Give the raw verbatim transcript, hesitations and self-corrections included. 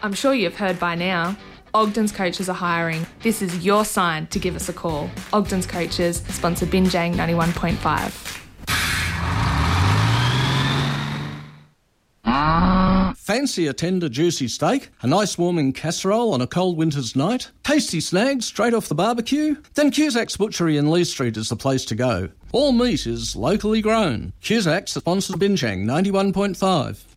I'm sure you've heard by now, Ogden's Coaches are hiring. This is your sign to give us a call. Ogden's Coaches, sponsor Binjang ninety-one point five. Fancy a tender, juicy steak, a nice warming casserole on a cold winter's night, tasty snags straight off the barbecue? Then Cusack's Butchery in Lee Street is the place to go. All meat is locally grown. Cusack's sponsors Binjang ninety-one point five.